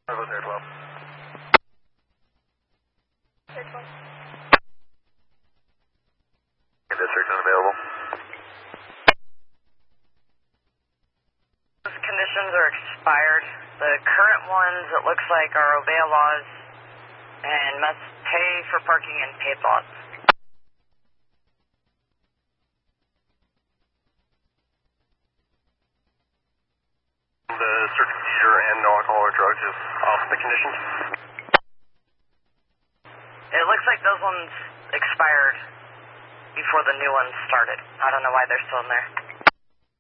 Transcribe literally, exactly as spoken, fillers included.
Bravo zero twelve. District unavailable. Those conditions are expired. The current ones, it looks like, are obey laws and must pay for parking in paid lots. The search and seizure and no alcohol or drugs is off the conditions. It looks like those ones expired before the new ones started. I don't know why they're still in there.